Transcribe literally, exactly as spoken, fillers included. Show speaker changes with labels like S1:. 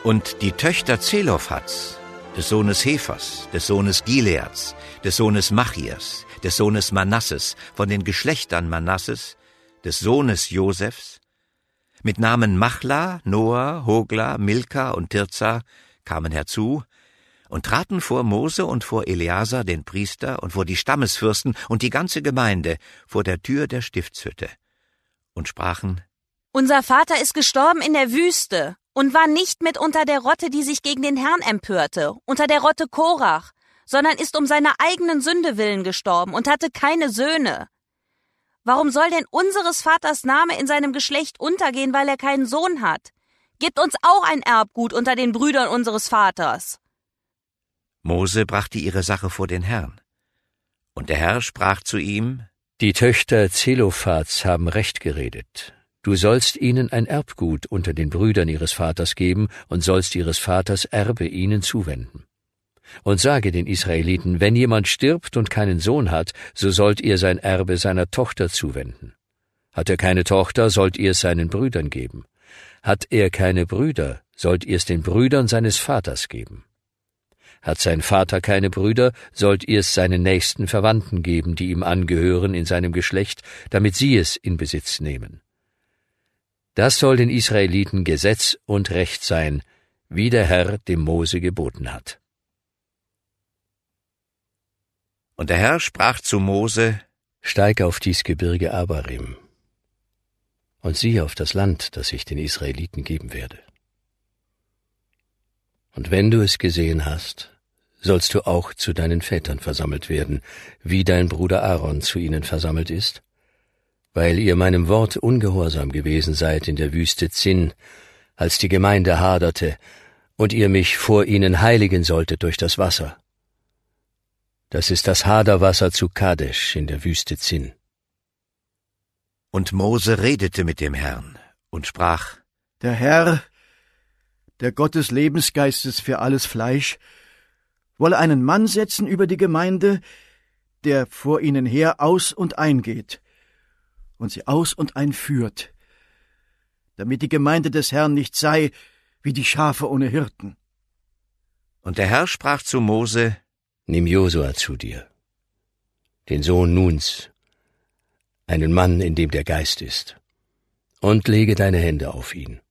S1: Und die Töchter Zelophhads, des Sohnes Hephers, des Sohnes Gileads, des Sohnes Machias, des Sohnes Manasses, von den Geschlechtern Manasses, des Sohnes Josefs, mit Namen Machla, Noah, Hogla, Milka und Tirza, kamen herzu und traten vor Mose und vor Eleazar, den Priester, und vor die Stammesfürsten und die ganze Gemeinde vor der Tür der Stiftshütte und sprachen:
S2: Unser Vater ist gestorben in der Wüste und war nicht mit unter der Rotte, die sich gegen den Herrn empörte, unter der Rotte Korach, sondern ist um seiner eigenen Sünde willen gestorben und hatte keine Söhne. Warum soll denn unseres Vaters Name in seinem Geschlecht untergehen, weil er keinen Sohn hat? Gebt uns auch ein Erbgut unter den Brüdern unseres Vaters.
S1: Mose brachte ihre Sache vor den Herrn. Und der Herr sprach zu ihm:
S3: Die Töchter Zelophads haben recht geredet. Du sollst ihnen ein Erbgut unter den Brüdern ihres Vaters geben und sollst ihres Vaters Erbe ihnen zuwenden. Und sage den Israeliten, wenn jemand stirbt und keinen Sohn hat, so sollt ihr sein Erbe seiner Tochter zuwenden. Hat er keine Tochter, sollt ihr es seinen Brüdern geben. Hat er keine Brüder, sollt ihr es den Brüdern seines Vaters geben. Hat sein Vater keine Brüder, sollt ihr es seinen nächsten Verwandten geben, die ihm angehören in seinem Geschlecht, damit sie es in Besitz nehmen. Das soll den Israeliten Gesetz und Recht sein, wie der Herr dem Mose geboten hat.
S1: Und der Herr sprach zu Mose:
S3: Steig auf dies Gebirge Abarim und sieh auf das Land, das ich den Israeliten geben werde. Und wenn du es gesehen hast, sollst du auch zu deinen Vätern versammelt werden, wie dein Bruder Aaron zu ihnen versammelt ist, weil ihr meinem Wort ungehorsam gewesen seid in der Wüste Zin, als die Gemeinde haderte, und ihr mich vor ihnen heiligen solltet durch das Wasser. Das ist das Haderwasser zu Kadesh in der Wüste Zin.
S1: Und Mose redete mit dem Herrn und sprach:
S4: Der Herr, der Gott des Lebensgeistes für alles Fleisch, wolle einen Mann setzen über die Gemeinde, der vor ihnen her aus und eingeht und sie aus und ein führt, damit die Gemeinde des Herrn nicht sei wie die Schafe ohne Hirten.
S1: Und der Herr sprach zu Mose:
S3: Nimm Josua zu dir, den Sohn Nuns, einen Mann, in dem der Geist ist, und lege deine Hände auf ihn.